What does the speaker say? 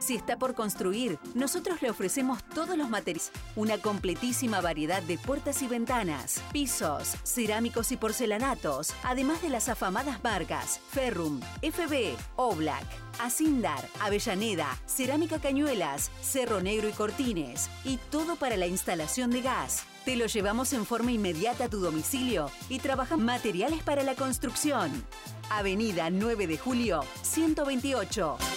Si está por construir, nosotros le ofrecemos todos los materiales. Una completísima variedad de puertas y ventanas, pisos, cerámicos y porcelanatos, además de las afamadas marcas Ferrum, FB, Oblak, Asindar, Avellaneda, Cerámica Cañuelas, Cerro Negro y Cortines. Y todo para la instalación de gas. Te lo llevamos en forma inmediata a tu domicilio y trabajamos materiales para la construcción. Avenida 9 de Julio, 128.